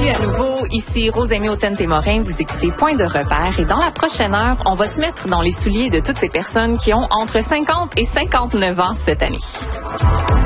Salut à nouveau, ici Rosemée Automne-Témorin, vous écoutez Point de repère et dans la prochaine heure, on va se mettre dans les souliers de toutes ces personnes qui ont entre 50 et 59 ans cette année.